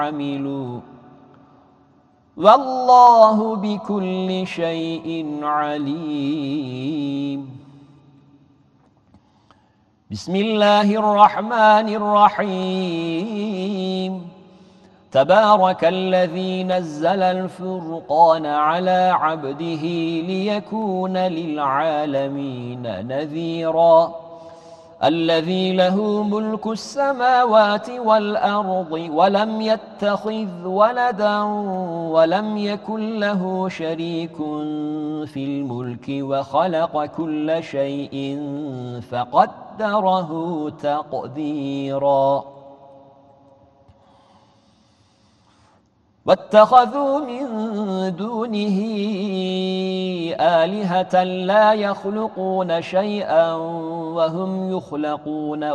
عملوا والله بكل شيء عليم. بسم الله الرحمن الرحيم. تبارك الذي نزل الفرقان على عبده ليكون للعالمين نذيرا. الذي له ملك السماوات والأرض ولم يتخذ ولدا ولم يكن له شريك في الملك وخلق كل شيء فقدره تقديرا. واتخذوا من دونه آلهة لا يخلقون شيئا وهم يخلقون